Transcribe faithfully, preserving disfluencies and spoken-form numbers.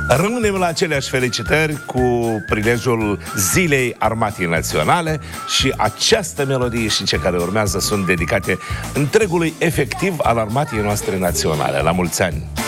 Rămânem la aceleași felicitări cu prilejul Zilei Armatei Naționale și această melodie și cele care urmează sunt dedicate întregului efectiv al armatei noastre naționale. La mulți ani!